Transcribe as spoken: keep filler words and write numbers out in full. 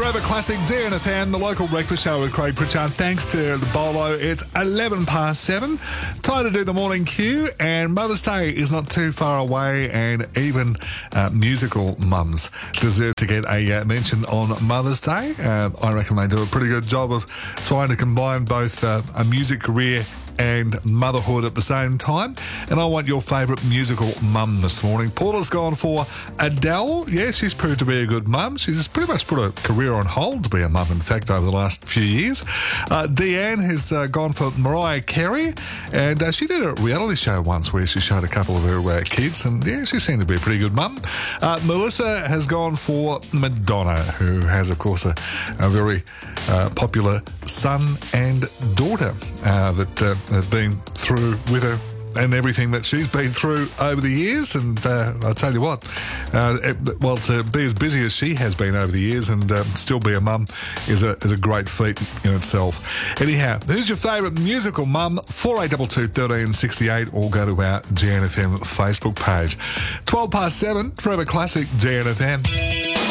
Forever Classic D N F M, the local breakfast show with Craig Pritchard. Thanks to the Bolo. It's eleven past seven. Time to do the morning queue, and Mother's Day is not too far away, and even uh, musical mums deserve to get a uh, mention on Mother's Day. Uh, I reckon they do a pretty good job of trying to combine both uh, a music career and motherhood at the same time. And I want your favourite musical mum this morning. Paula's gone for Adele. Yeah, she's proved to be a good mum. She's pretty much put a career on hold to be a mum, in fact, over the last few years. Uh, Deanne has uh, gone for Mariah Carey, and uh, she did a reality show once where she showed a couple of her uh, kids, and yeah, she seemed to be a pretty good mum. Uh, Melissa has gone for Madonna, who has, of course, a, a very uh, popular son and daughter uh, that uh, have been through with her and everything that she's been through over the years. And uh, I'll tell you what, uh, it, well, to be as busy as she has been over the years and uh, still be a mum is a, is a great feat in itself. Anyhow, who's your favourite musical mum? four eight two two, one three six eight, or go to our G N F M Facebook page. twelve past seven, Forever Classic G N F M.